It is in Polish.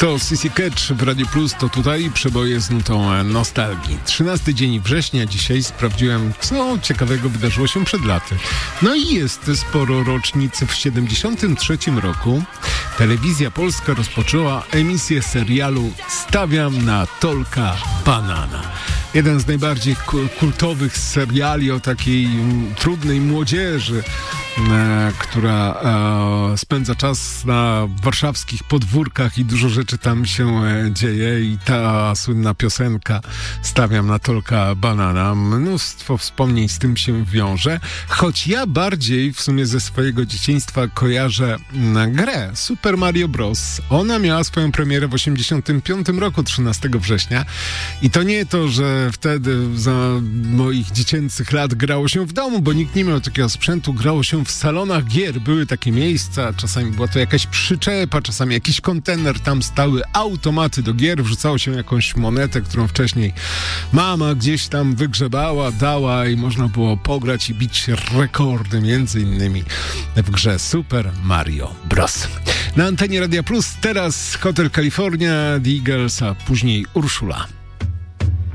To CC Catch w Radio Plus, to tutaj przeboje z nutą nostalgii. 13 dzień września dzisiaj sprawdziłem, co ciekawego wydarzyło się przed laty. No i jest sporo rocznic. W 73 roku Telewizja Polska rozpoczęła emisję serialu Stawiam na Tolka Banana. Jeden z najbardziej kultowych seriali o takiej trudnej młodzieży, która spędza czas na warszawskich podwórkach i dużo rzeczy tam się dzieje i ta słynna piosenka Stawiam na Tolka Banana. Mnóstwo wspomnień z tym się wiąże, choć ja bardziej w sumie ze swojego dzieciństwa kojarzę grę Super Mario Bros. Ona miała swoją premierę w 85 roku, 13 września i to nie to, że wtedy za moich dziecięcych lat grało się w domu, bo nikt nie miał takiego sprzętu, grało się w salonach gier, były takie miejsca, czasami była to jakaś przyczepa, czasami jakiś kontener, tam stały automaty do gier, wrzucało się jakąś monetę, którą wcześniej mama gdzieś tam wygrzebała, dała i można było pograć i bić rekordy, między innymi w grze Super Mario Bros. Na antenie Radia Plus teraz Hotel California, The Eagles, a później Urszula.